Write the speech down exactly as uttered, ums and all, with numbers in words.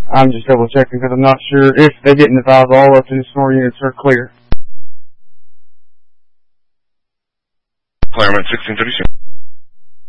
I'm just double checking because I'm not sure if they didn't advise all up to the snore units are clear. Claremont sixteen thirty-six.